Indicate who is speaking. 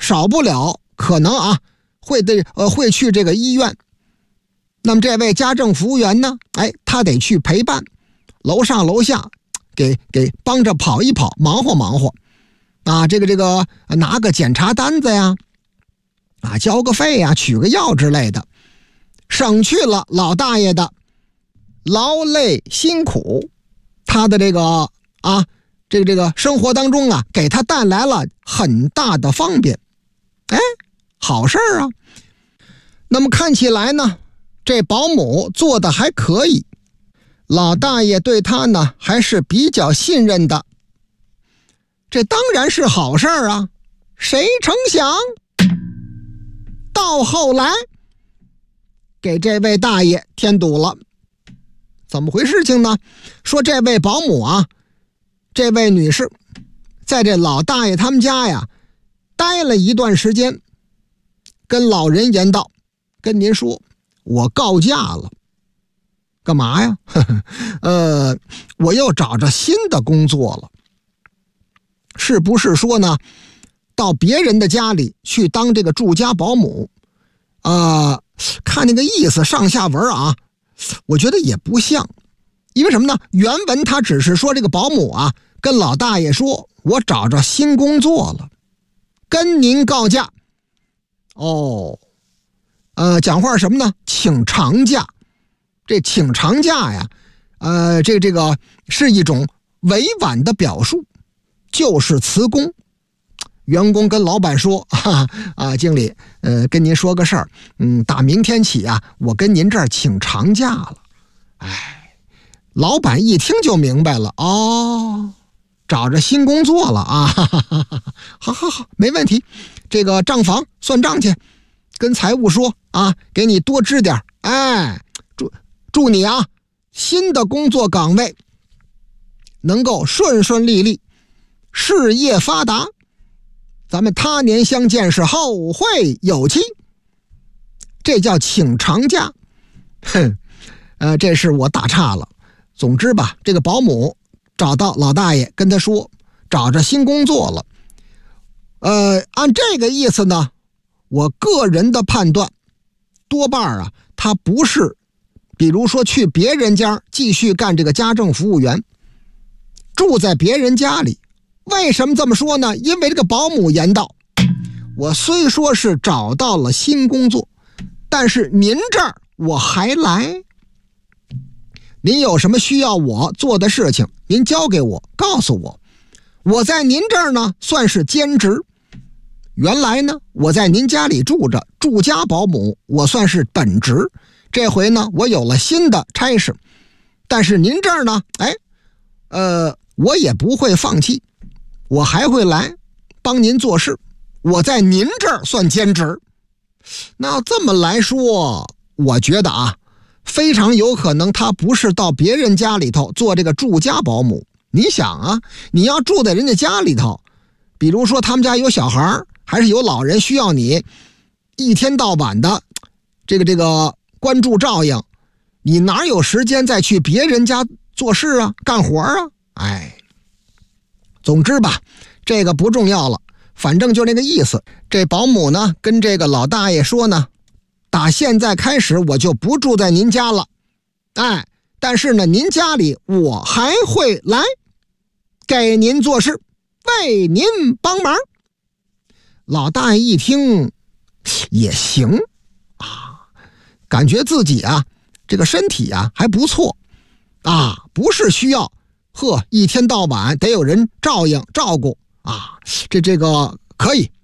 Speaker 1: 少不了可能啊会去这个医院。那么这位家政服务员呢，他得去陪伴，楼上楼下给帮着跑一跑，忙活啊，这个拿个检查单子呀，啊，交个费呀，取个药之类的，省去了老大爷的劳累辛苦，他的这个生活当中啊，给他带来了很大的方便。好事儿啊。那么看起来呢，这保姆做的还可以，老大爷对他呢还是比较信任的，这当然是好事儿啊。谁成想到后来给这位大爷添堵了。怎么回事情呢？说这位保姆啊，这位女士在这老大爷他们家呀待了一段时间，跟老人言道，跟您说我告假了。干嘛呀？我又找着新的工作了。是不是说呢，到别人的家里去当这个住家保姆？看那个意思上下文啊，我觉得也不像。因为什么呢？原文他只是说这个保姆啊跟老大爷说，我找着新工作了，跟您告假。讲话什么呢？请长假。这请长假呀，这个是一种委婉的表述，就是辞工。员工跟老板说，经理，跟您说个事儿，打明天起啊，我跟您这儿请长假了。老板一听就明白了，找着新工作了啊，好，没问题。这个账房算账去，跟财务说啊，给你多支点，祝你啊，新的工作岗位能够顺顺利利，事业发达。咱们他年相见是后会有期，这叫请长假。这是我打岔了。总之吧，这个保姆找到老大爷，跟他说找着新工作了。按这个意思呢，我个人的判断，多半啊，他不是比如说去别人家继续干这个家政服务员，住在别人家里。为什么这么说呢？因为这个保姆言道，我虽说是找到了新工作，但是您这儿我还来，您有什么需要我做的事情，您交给我，告诉我，我在您这儿呢算是兼职。原来呢我在您家里住着，住家保姆，我算是本职。这回呢我有了新的差事，但是您这儿呢我也不会放弃，我还会来帮您做事，我在您这儿算兼职。那这么来说，我觉得啊，非常有可能他不是到别人家里头做这个住家保姆。你想啊，你要住在人家家里头，比如说他们家有小孩，还是有老人需要你一天到晚的这个关注照应，你哪有时间再去别人家做事啊，干活啊？总之吧，这个不重要了，反正就那个意思。这保姆呢跟这个老大爷说呢，打现在开始我就不住在您家了，但是呢您家里我还会来给您做事，为您帮忙。老大爷一听也行啊，感觉自己啊这个身体啊还不错啊，不是需要一天到晚得有人照应照顾啊，这个可以。